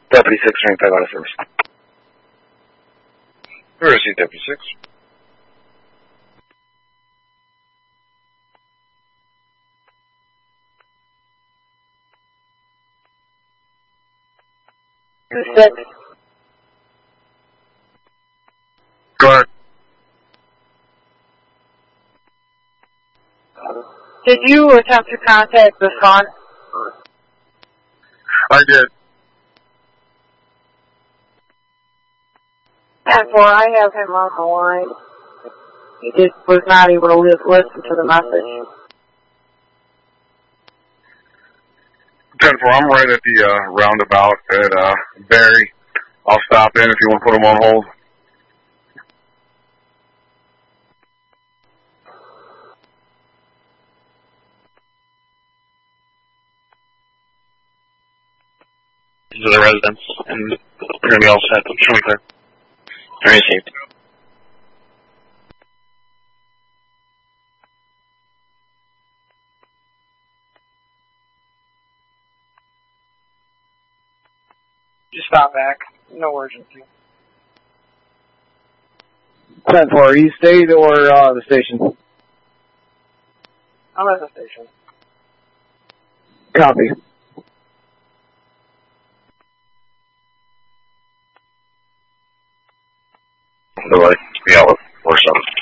Deputy 6, rank 5 out of service. Where is he, Deputy 6? Six. Go ahead. Did you attempt to contact the son? I did. 10-4, I have him on the line. He just was not able to listen to the message. 10-4, I'm right at the roundabout at Barry. I'll stop in if you want to put him on hold. These are the residents, and we're going to be all set. Show me clear. Area safety. Just stop back. No urgency. 10-4, East State or the station? I'm at the station. Copy. All right. Yeah, we're 7.